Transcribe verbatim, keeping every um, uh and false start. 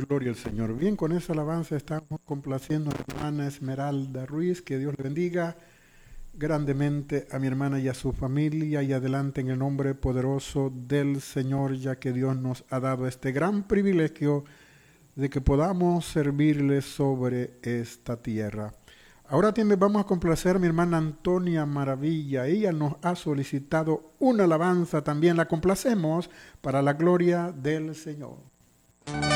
Gloria al Señor. Bien, con esa alabanza estamos complaciendo a la hermana Esmeralda Ruiz. Que Dios le bendiga grandemente a mi hermana y a su familia y adelante en el nombre poderoso del Señor, ya que Dios nos ha dado este gran privilegio de que podamos servirle sobre esta tierra. Ahora también vamos a complacer a mi hermana Antonia Maravilla. Ella nos ha solicitado una alabanza, también la complacemos para la gloria del Señor.